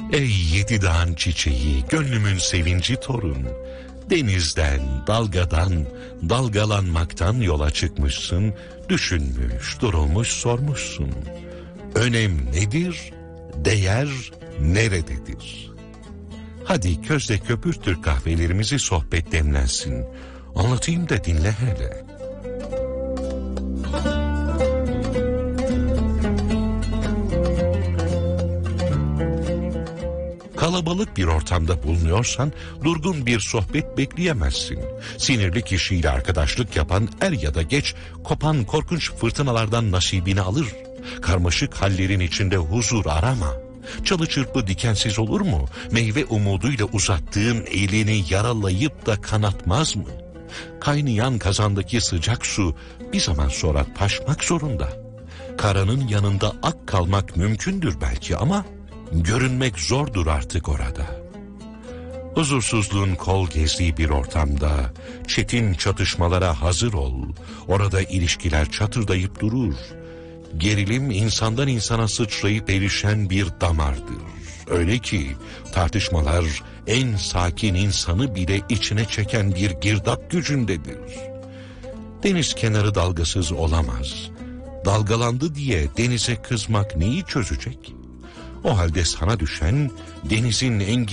Ey yedi dağın çiçeği, gönlümün sevinci torun. Denizden, dalgadan, dalgalanmaktan yola çıkmışsın. Düşünmüş, durulmuş, sormuşsun. Önem nedir? Değer nerededir? Hadi közde köpürtür kahvelerimizi, sohbet demlensin. Anlatayım da dinle hele. Kalabalık bir ortamda bulunuyorsan durgun bir sohbet bekleyemezsin. Sinirli kişiyle arkadaşlık yapan er ya da geç kopan korkunç fırtınalardan nasibini alır. Karmaşık hallerin içinde huzur arama. Çalı çırpı dikensiz olur mu? Meyve umuduyla uzattığın elini yaralayıp da kanatmaz mı? Kaynayan kazandaki sıcak su bir zaman sonra taşmak zorunda. Karanın yanında ak kalmak mümkündür belki ama görünmek zordur artık orada. Huzursuzluğun kol gezdiği bir ortamda çetin çatışmalara hazır ol. Orada ilişkiler çatırdayıp durur. Gerilim insandan insana sıçrayıp erişen bir damardır. Öyle ki tartışmalar en sakin insanı bile içine çeken bir girdap gücündedir. Deniz kenarı dalgasız olamaz. Dalgalandı diye denize kızmak neyi çözecek? O halde sana düşen denizin engin